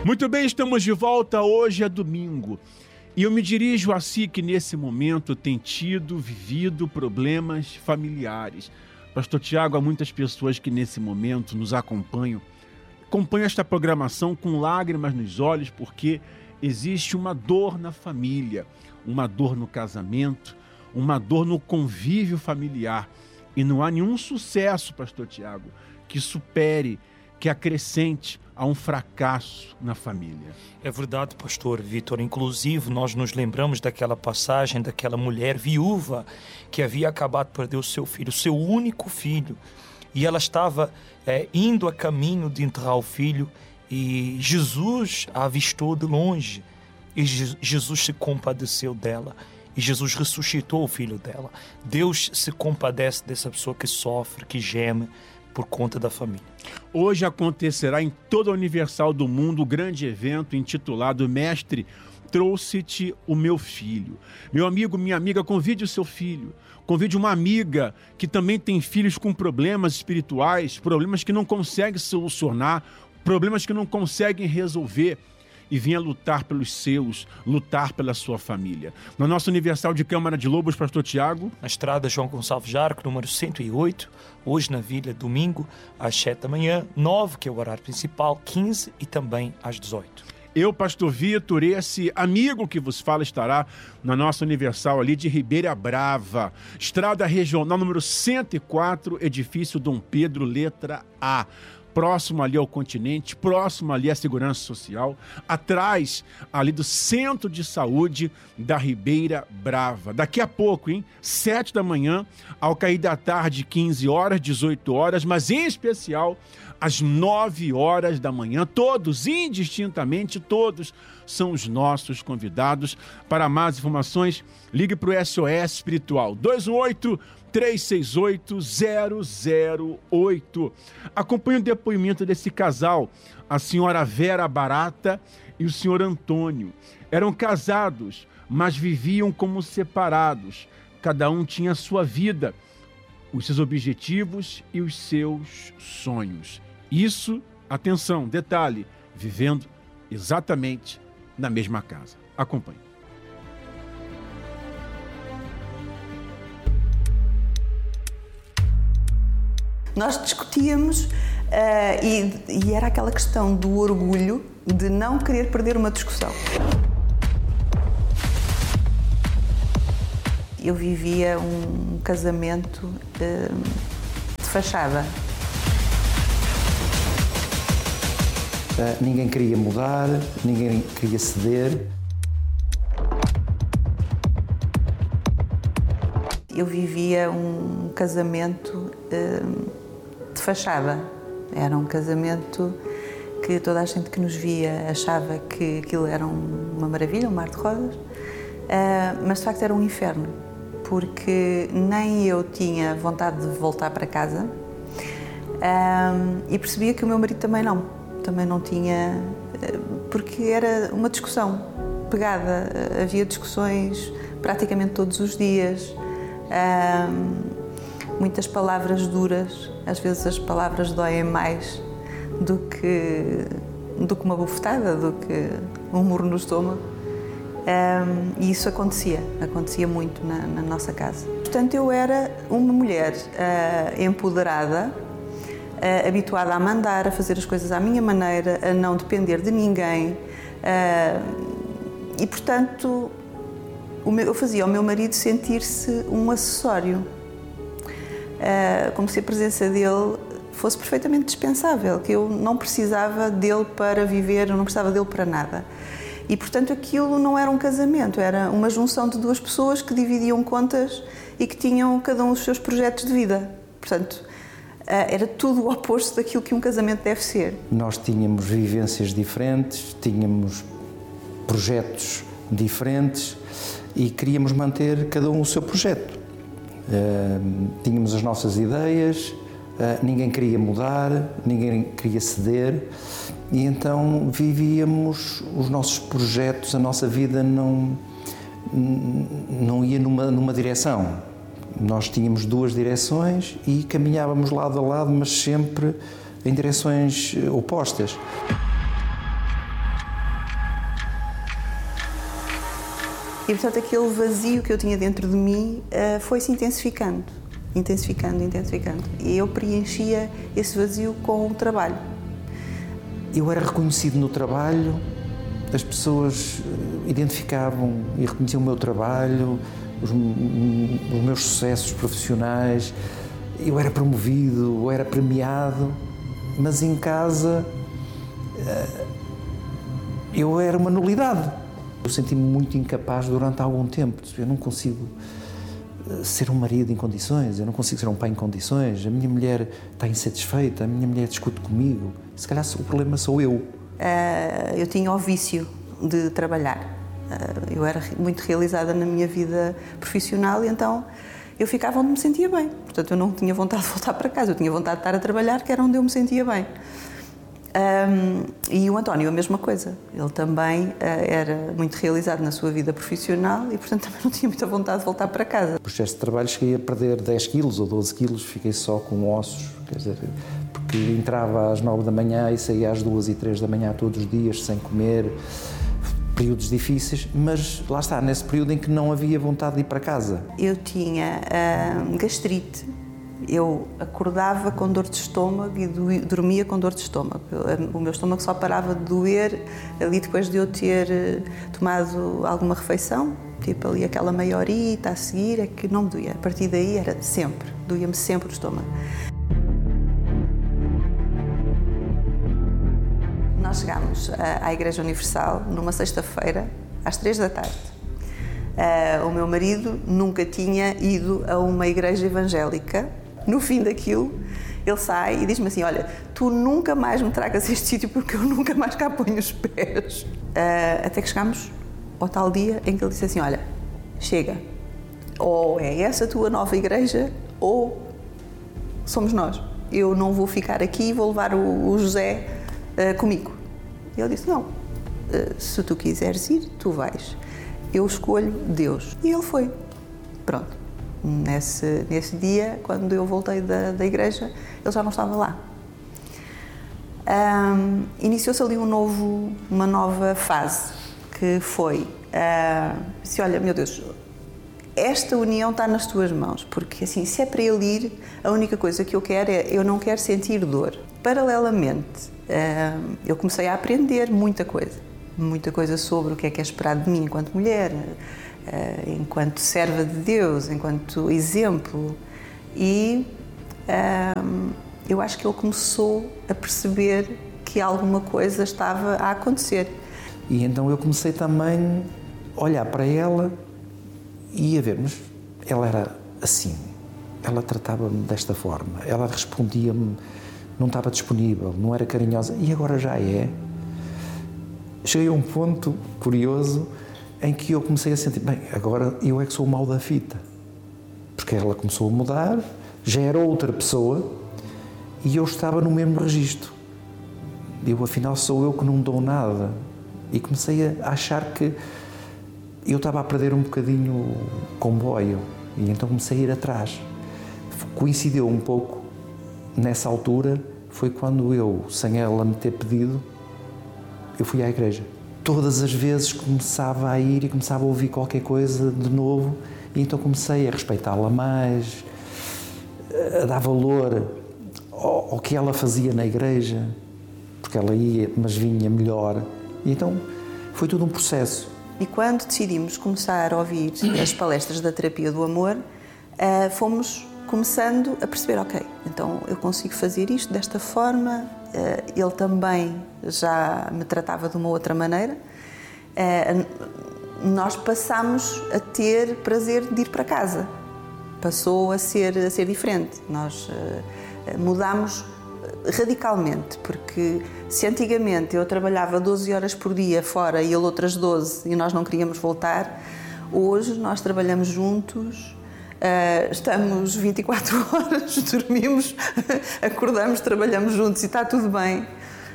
Muito bem, estamos de volta. Hoje é domingo e eu me dirijo a si que nesse momento tem vivido problemas familiares. Pastor Tiago, há muitas pessoas que nesse momento nos acompanham esta programação com lágrimas nos olhos porque existe uma dor na família, uma dor no casamento, uma dor no convívio familiar e não há nenhum sucesso, Pastor Tiago, que supere, que acrescente a um fracasso na família. É verdade, pastor Vitor. Inclusive, nós nos lembramos daquela passagem daquela mulher viúva que havia acabado de perder o seu filho, o seu único filho. E ela estava indo a caminho de enterrar o filho e Jesus a avistou de longe. E Jesus se compadeceu dela. E Jesus ressuscitou o filho dela. Deus se compadece dessa pessoa que sofre, que geme por conta da família. Hoje acontecerá em toda a Universal do Mundo o grande evento intitulado Mestre, trouxe-te o meu filho. Meu amigo, minha amiga, convide o seu filho. Convide uma amiga que também tem filhos com problemas espirituais, problemas que não conseguem solucionar, problemas que não conseguem resolver. E venha lutar pelos seus, lutar pela sua família. Na nossa Universal de Câmara de Lobos, Pastor Tiago. Na estrada João Gonçalves Jarco, número 108, hoje na Vila, domingo, às 7 da manhã, 9, que é o horário principal, 15 e também às 18. Eu, Pastor Vitor, esse amigo que vos fala estará na nossa Universal ali de Ribeira Brava, estrada regional número 104, edifício Dom Pedro, letra A. Próximo ali ao continente, próximo ali à segurança social, atrás ali do Centro de Saúde da Ribeira Brava. Daqui a pouco, 7 da manhã, ao cair da tarde, 15 horas, 18 horas, mas em especial às 9 horas da manhã, todos, indistintamente, todos são os nossos convidados. Para mais informações, ligue para o SOS Espiritual, 218-368-008. Acompanhe o depoimento desse casal, a senhora Vera Barata e o senhor Antônio. Eram casados, mas viviam como separados. Cada um tinha a sua vida, os seus objetivos e os seus sonhos. Isso, atenção, detalhe, vivendo exatamente na mesma casa. Acompanhe. Nós discutíamos e era aquela questão do orgulho de não querer perder uma discussão. Eu vivia um casamento de fachada. Ninguém queria mudar, ninguém queria ceder. Eu vivia um casamento de fachada. Era um casamento que toda a gente que nos via achava que aquilo era uma maravilha, um mar de rosas, mas de facto era um inferno, porque nem eu tinha vontade de voltar para casa e percebia que o meu marido também não tinha, porque era uma discussão pegada, havia discussões praticamente todos os dias, muitas palavras duras, às vezes as palavras doem mais do que uma bufetada, do que um murro no estômago, e isso acontecia muito na nossa casa. Portanto, eu era uma mulher empoderada, habituada a mandar, a fazer as coisas à minha maneira, a não depender de ninguém, e portanto eu fazia o meu marido sentir-se um acessório, como se a presença dele fosse perfeitamente dispensável, que eu não precisava dele para viver, eu não precisava dele para nada. E portanto aquilo não era um casamento, era uma junção de duas pessoas que dividiam contas e que tinham cada um os seus projetos de vida. Portanto, era tudo o oposto daquilo que um casamento deve ser. Nós tínhamos vivências diferentes, tínhamos projetos diferentes e queríamos manter cada um o seu projeto. Tínhamos as nossas ideias, ninguém queria mudar, ninguém queria ceder e então vivíamos os nossos projetos, a nossa vida não ia numa direção. Nós tínhamos duas direções e caminhávamos lado a lado, mas sempre em direções opostas. E, portanto, aquele vazio que eu tinha dentro de mim foi-se intensificando. E eu preenchia esse vazio com o trabalho. Eu era reconhecido no trabalho, as pessoas identificavam e reconheciam o meu trabalho, os meus sucessos profissionais, eu era promovido, eu era premiado, mas em casa eu era uma nulidade. Eu senti-me muito incapaz durante algum tempo. Eu não consigo ser um marido em condições, eu não consigo ser um pai em condições, a minha mulher está insatisfeita, a minha mulher discute comigo. Se calhar o problema sou eu. Eu tinha o vício de trabalhar. Eu era muito realizada na minha vida profissional e então eu ficava onde me sentia bem. Portanto, eu não tinha vontade de voltar para casa, eu tinha vontade de estar a trabalhar, que era onde eu me sentia bem. E o António, a mesma coisa. Ele também era muito realizado na sua vida profissional e, portanto, também não tinha muita vontade de voltar para casa. No processo de trabalho cheguei a perder 10 quilos ou 12 quilos, fiquei só com ossos, quer dizer, porque entrava às 9 da manhã e saía às 2 e 3 da manhã todos os dias, sem comer, períodos difíceis, mas lá está, nesse período em que não havia vontade de ir para casa. Eu tinha gastrite. Eu acordava com dor de estômago e dormia com dor de estômago. O meu estômago só parava de doer ali depois de eu ter tomado alguma refeição, tipo ali aquela meia horita a seguir, é que não me doía. A partir daí era sempre, doía-me sempre o estômago. Nós chegámos à Igreja Universal numa sexta-feira, às 3 da tarde. O meu marido nunca tinha ido a uma igreja evangélica. No fim daquilo, ele sai e diz-me assim, olha, tu nunca mais me tragas a este sítio porque eu nunca mais cá ponho os pés. Até que chegámos ao tal dia em que ele disse assim, olha, chega, ou é essa a tua nova igreja ou somos nós. Eu não vou ficar aqui e vou levar o José comigo. E ele disse, não, se tu quiseres ir, tu vais. Eu escolho Deus. E ele foi. Pronto. Nesse dia, quando eu voltei da igreja, ele já não estava lá. Iniciou-se ali uma nova fase, que foi, disse, olha, meu Deus, esta união está nas tuas mãos, porque assim, se é para ele ir, a única coisa que eu quero eu não quero sentir dor. Paralelamente, eu comecei a aprender muita coisa sobre o que é esperado de mim enquanto mulher, enquanto serva de Deus, enquanto exemplo, e eu acho que ele começou a perceber que alguma coisa estava a acontecer. E então eu comecei também a olhar para ela e a ver, mas ela era assim, ela tratava-me desta forma, ela respondia-me, não estava disponível, não era carinhosa, e agora já é. Cheguei a um ponto curioso em que eu comecei a sentir, bem, agora eu é que sou o mal da fita. Porque ela começou a mudar, já era outra pessoa e eu estava no mesmo registro. Eu, afinal, sou eu que não dou nada. E comecei a achar que eu estava a perder um bocadinho o comboio e então comecei a ir atrás. Coincidiu um pouco, nessa altura, foi quando eu, sem ela me ter pedido, eu fui à igreja. Todas as vezes começava a ir e começava a ouvir qualquer coisa de novo e então comecei a respeitá-la mais, a dar valor ao que ela fazia na igreja, porque ela ia, mas vinha melhor. E então foi tudo um processo. E quando decidimos começar a ouvir as palestras da terapia do amor, fomos começando a perceber, ok, então eu consigo fazer isto desta forma, ele também já me tratava de uma outra maneira, nós passámos a ter prazer de ir para casa, passou a ser diferente, nós mudámos radicalmente, porque se antigamente eu trabalhava 12 horas por dia fora e ele outras 12 e nós não queríamos voltar, hoje nós trabalhamos juntos, estamos 24 horas, dormimos, acordamos, trabalhamos juntos e está tudo bem.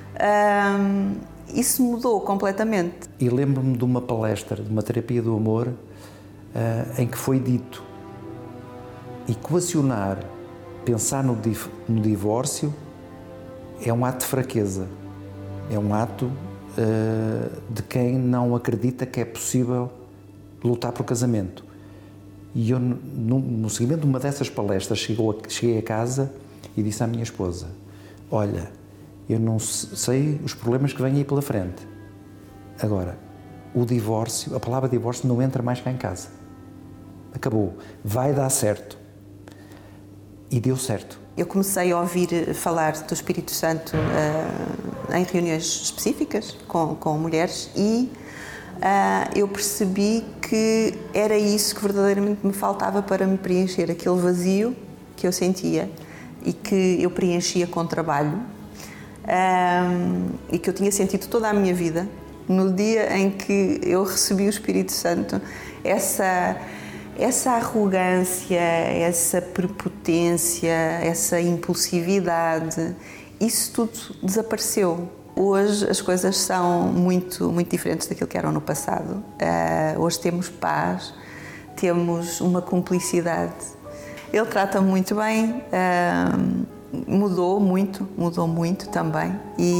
Isso mudou completamente. E lembro-me de uma palestra, de uma terapia do amor, em que foi dito: equacionar, pensar no divórcio é um ato de fraqueza, é um ato de quem não acredita que é possível lutar por casamento. E eu, no seguimento de uma dessas palestras, cheguei a casa e disse à minha esposa: olha, eu não sei os problemas que vêm aí pela frente. Agora, o divórcio, a palavra divórcio não entra mais cá em casa. Acabou. Vai dar certo. E deu certo. Eu comecei a ouvir falar do Espírito Santo em reuniões específicas com mulheres e eu percebi que era isso que verdadeiramente me faltava para me preencher, aquele vazio que eu sentia e que eu preenchia com trabalho e que eu tinha sentido toda a minha vida. No dia em que eu recebi o Espírito Santo, essa arrogância, essa prepotência, essa impulsividade, isso tudo desapareceu. Hoje as coisas são muito, muito diferentes daquilo que eram no passado. Hoje temos paz, temos uma cumplicidade. Ele trata-me muito bem, mudou muito também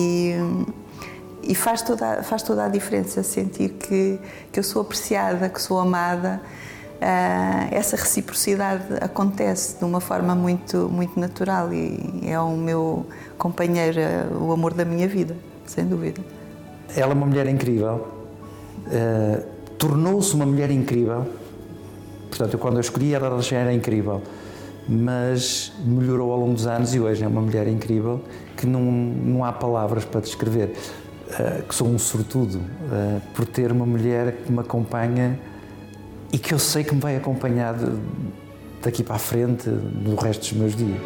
e faz toda a diferença sentir que eu sou apreciada, que sou amada. Essa reciprocidade acontece de uma forma muito, muito natural e é o meu companheiro, o amor da minha vida, sem dúvida. Ela é uma mulher incrível, tornou-se uma mulher incrível. Portanto, quando eu escolhi ela já era incrível, mas melhorou ao longo dos anos e hoje é uma mulher incrível que não há palavras para descrever. Que sou um sortudo por ter uma mulher que me acompanha e que eu sei que me vai acompanhar daqui para a frente no resto dos meus dias.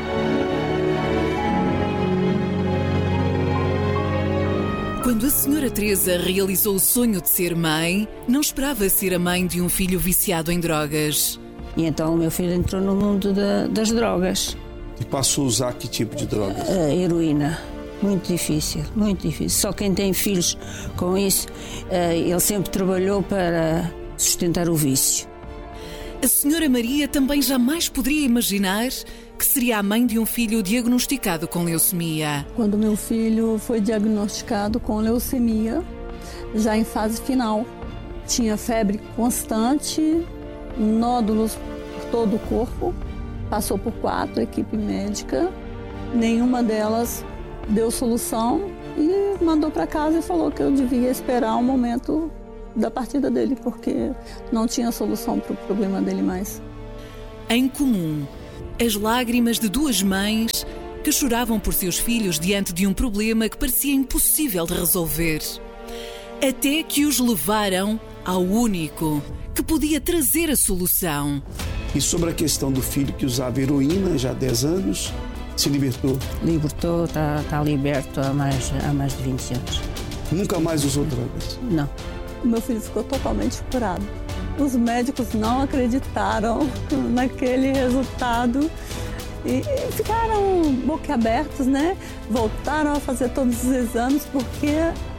Quando a senhora Teresa realizou o sonho de ser mãe, não esperava ser a mãe de um filho viciado em drogas. E então o meu filho entrou no mundo das drogas. E passou a usar que tipo de drogas? A heroína. Muito difícil, muito difícil. Só quem tem filhos com isso, ele sempre trabalhou para sustentar o vício. A senhora Maria também jamais poderia imaginar que seria a mãe de um filho diagnosticado com leucemia. Quando meu filho foi diagnosticado com leucemia, já em fase final, tinha febre constante, nódulos por todo o corpo, passou por 4 equipes médicas, nenhuma delas deu solução e mandou para casa e falou que eu devia esperar um momento da partida dele, porque não tinha solução para o problema dele mais. Em comum, as lágrimas de duas mães que choravam por seus filhos diante de um problema que parecia impossível de resolver. Até que os levaram ao único que podia trazer a solução. E sobre a questão do filho que usava heroína já há 10 anos, se libertou? Libertou, está liberto há mais de 20 anos. Nunca mais usou drogas? Não. O meu filho ficou totalmente curado. Os médicos não acreditaram naquele resultado e ficaram boquiabertos, né? Voltaram a fazer todos os exames porque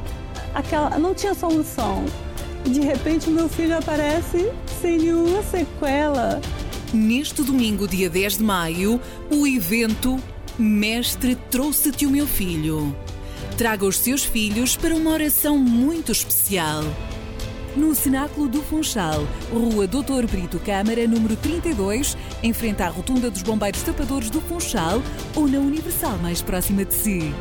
não tinha solução. De repente, o meu filho aparece sem nenhuma sequela. Neste domingo, dia 10 de maio, o evento Mestre, trouxe-te o meu filho. Traga os seus filhos para uma oração muito especial. No Cenáculo do Funchal, Rua Doutor Brito Câmara, número 32, em frente à Rotunda dos Bombeiros Tapadores do Funchal ou na Universal mais próxima de si.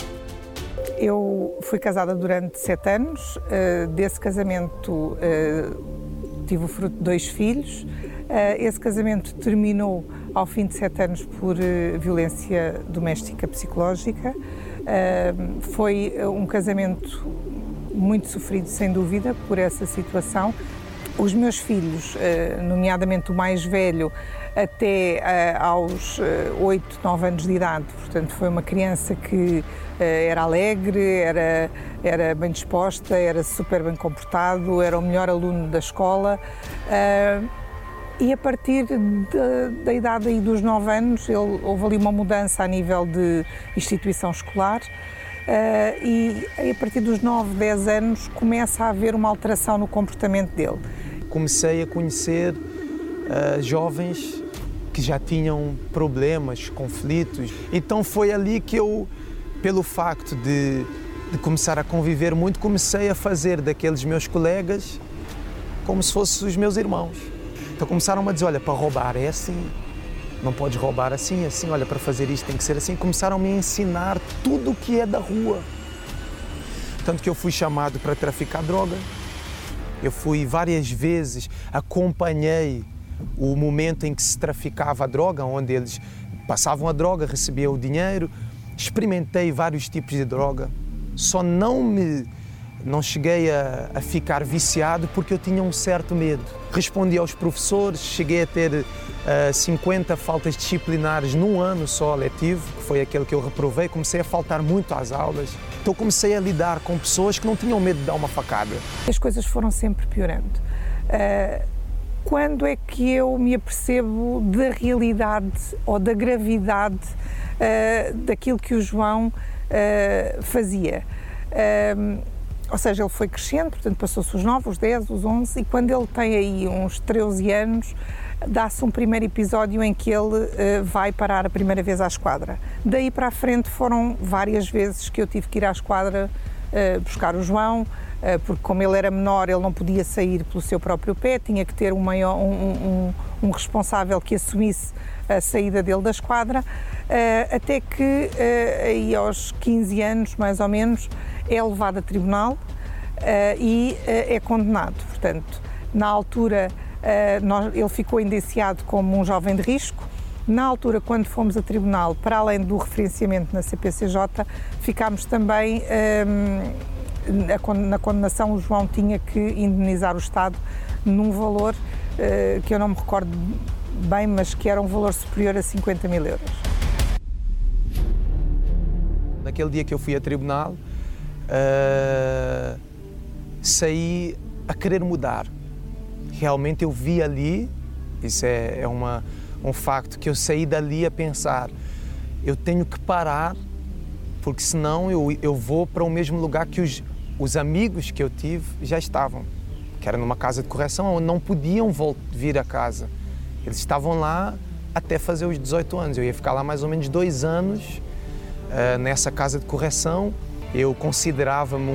Eu fui casada durante 7 anos. Desse casamento tive o fruto de 2 filhos. Esse casamento terminou ao fim de 7 anos por violência doméstica psicológica. Foi um casamento muito sofrido, sem dúvida, por essa situação. Os meus filhos, nomeadamente o mais velho, até aos 8, 9 anos de idade, portanto foi uma criança que era alegre, era bem disposta, era super bem comportado, era o melhor aluno da escola. E a partir da idade aí dos 9 anos, houve ali uma mudança a nível de instituição escolar. E a partir dos 9, 10 anos começa a haver uma alteração no comportamento dele. Comecei a conhecer jovens que já tinham problemas, conflitos. Então foi ali que eu, pelo facto de começar a conviver muito, comecei a fazer daqueles meus colegas como se fossem os meus irmãos. Então começaram a dizer, olha, para roubar é assim, não podes roubar assim, assim, olha, para fazer isto tem que ser assim. Começaram a me ensinar tudo o que é da rua. Tanto que eu fui chamado para traficar droga. Eu fui várias vezes, acompanhei o momento em que se traficava a droga, onde eles passavam a droga, recebiam o dinheiro. Experimentei vários tipos de droga. Só não cheguei a ficar viciado porque eu tinha um certo medo. Respondi aos professores, cheguei a ter 50 faltas disciplinares num ano só letivo, que foi aquele que eu reprovei. Comecei a faltar muito às aulas. Então comecei a lidar com pessoas que não tinham medo de dar uma facada. As coisas foram sempre piorando. Quando é que eu me apercebo da realidade ou da gravidade daquilo que o João fazia? Ou seja, ele foi crescendo, portanto passou-se os 9, os 10, os 11, e quando ele tem aí uns 13 anos, dá-se um primeiro episódio em que ele vai parar a primeira vez à esquadra. Daí para a frente foram várias vezes que eu tive que ir à esquadra buscar o João, porque como ele era menor, ele não podia sair pelo seu próprio pé, tinha que ter um responsável que assumisse a saída dele da esquadra, até que aí aos 15 anos, mais ou menos, é levado a tribunal e é condenado. Portanto, na altura, ele ficou indiciado como um jovem de risco. Na altura, quando fomos a tribunal, para além do referenciamento na CPCJ, ficámos também, na condenação, o João tinha que indenizar o Estado num valor que eu não me recordo bem, mas que era um valor superior a 50 mil euros. Naquele dia que eu fui a tribunal, saí a querer mudar. Realmente eu vi ali, isso é um facto, que eu saí dali a pensar, eu tenho que parar, porque senão eu vou para o mesmo lugar que os amigos que eu tive já estavam, que era numa casa de correção onde não podiam vir a casa. Eles estavam lá até fazer os 18 anos. Eu ia ficar lá mais ou menos 2 anos nessa casa de correção. Eu considerava-me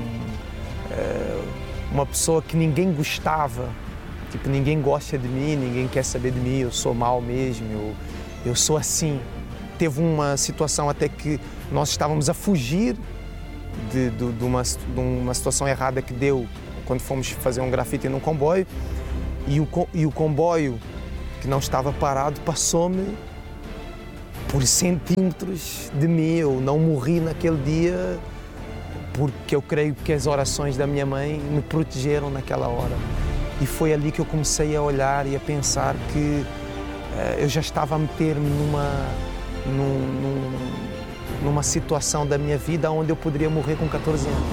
uma pessoa que ninguém gostava. Tipo, ninguém gosta de mim, ninguém quer saber de mim, eu sou mau mesmo, eu sou assim. Teve uma situação até que nós estávamos a fugir de uma situação errada que deu quando fomos fazer um grafite num comboio e o comboio que não estava parado passou-me por centímetros de mim. Eu não morri naquele dia porque eu creio que as orações da minha mãe me protegeram naquela hora. E foi ali que eu comecei a olhar e a pensar que eu já estava a meter-me numa situação da minha vida onde eu poderia morrer com 14 anos.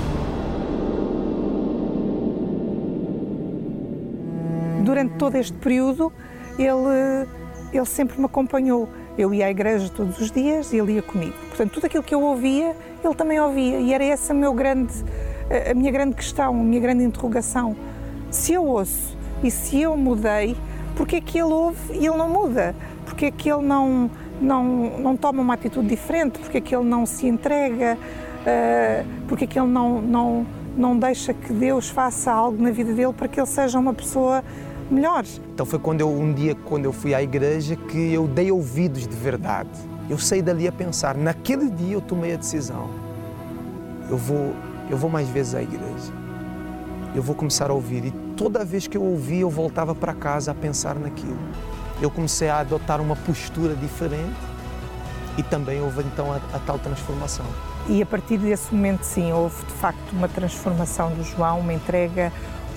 Durante todo este período, ele sempre me acompanhou. Eu ia à igreja todos os dias e ele ia comigo. Portanto, tudo aquilo que eu ouvia, ele também ouvia. E era essa a minha grande questão, a minha grande interrogação. Se eu ouço e se eu mudei, porque é que ele ouve e ele não muda? Porque é que ele não toma uma atitude diferente? Porque é que ele não se entrega? Porque é que ele não deixa que Deus faça algo na vida dele para que ele seja uma pessoa melhor? Então foi quando eu fui à igreja, que eu dei ouvidos de verdade. Eu saí dali a pensar, naquele dia eu tomei a decisão. Eu vou mais vezes à igreja. Eu vou começar a ouvir. E toda vez que eu ouvia, eu voltava para casa a pensar naquilo. Eu comecei a adotar uma postura diferente e também houve então a tal transformação. E a partir desse momento, sim, houve de facto uma transformação do João, uma entrega,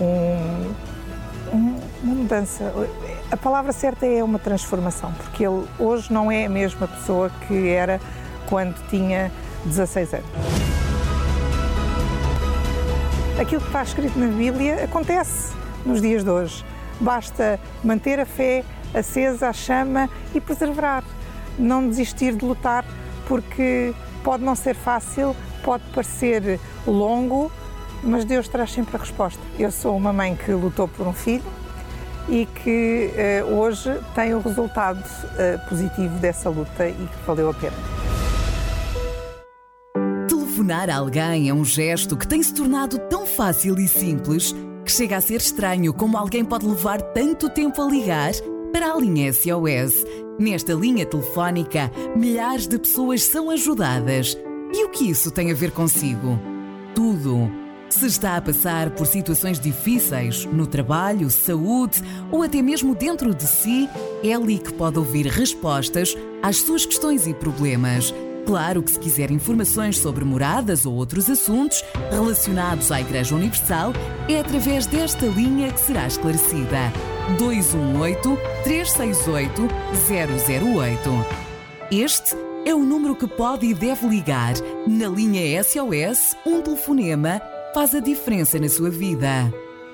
uma mudança. A palavra certa é uma transformação, porque ele hoje não é a mesma pessoa que era quando tinha 16 anos. Aquilo que está escrito na Bíblia acontece nos dias de hoje. Basta manter a fé acesa, a chama e perseverar. Não desistir de lutar, porque pode não ser fácil, pode parecer longo, mas Deus traz sempre a resposta. Eu sou uma mãe que lutou por um filho e que hoje tem o resultado positivo dessa luta e que valeu a pena. Telefonar a alguém é um gesto que tem se tornado tão fácil e simples que Chega a ser estranho como alguém pode levar tanto tempo a ligar para a linha SOS. Nesta linha telefónica, milhares de pessoas são ajudadas. E o que isso tem a ver consigo? Tudo. Se está a passar por situações difíceis no trabalho, saúde ou até mesmo dentro de si, é ali que pode ouvir respostas às suas questões e problemas. Claro que se quiser informações sobre moradas ou outros assuntos relacionados à Igreja Universal, é através desta linha que será esclarecida. 218-368-008. Este é o número que pode e deve ligar. Na linha SOS, um telefonema faz a diferença na sua vida.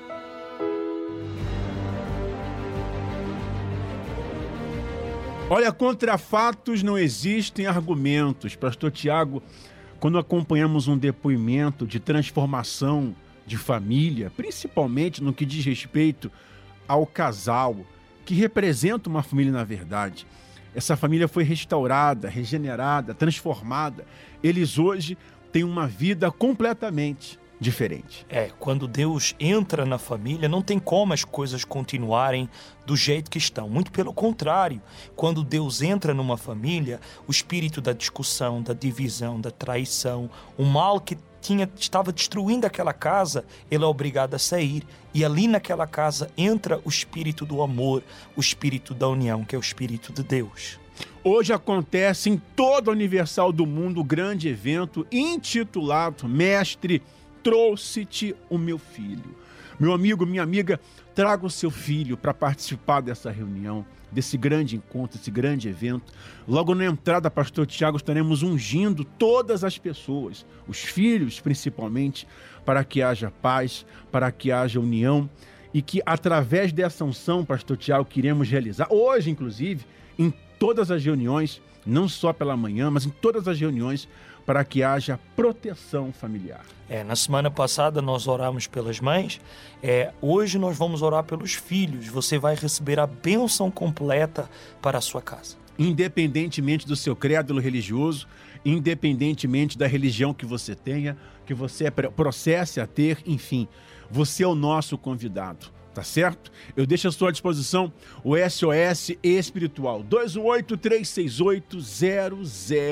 Olha, contra fatos não existem argumentos. Pastor Tiago, quando acompanhamos um depoimento de transformação de família, principalmente no que diz respeito ao casal, que representa uma família na verdade, essa família foi restaurada, regenerada, transformada. Eles hoje têm uma vida completamente diferente. Quando Deus entra na família, não tem como as coisas continuarem do jeito que estão. Muito pelo contrário, quando Deus entra numa família, o espírito da discussão, da divisão, da traição, o mal que estava destruindo aquela casa, ele é obrigado a sair. E ali naquela casa entra o espírito do amor, o espírito da união, que é o espírito de Deus. Hoje acontece em toda a Universal do mundo o grande evento intitulado Mestre, trouxe-te o meu filho. Meu amigo, minha amiga, traga o seu filho para participar dessa reunião, desse grande encontro, desse grande evento. Logo na entrada, pastor Tiago, estaremos ungindo todas as pessoas, os filhos principalmente, para que haja paz, para que haja união e que através dessa unção, pastor Tiago, que iremos realizar hoje, inclusive, em todas as reuniões, não só pela manhã, mas em todas as reuniões, para que haja proteção familiar. Na semana passada nós oramos pelas mães, hoje nós vamos orar pelos filhos. Você vai receber a bênção completa para a sua casa. Independentemente do seu credo religioso, independentemente da religião que você tenha, que você processe a ter, enfim, você é o nosso convidado. Tá certo? Eu deixo à sua disposição o SOS Espiritual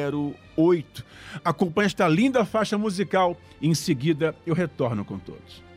218-368-008. Acompanhe esta linda faixa musical e em seguida eu retorno com todos.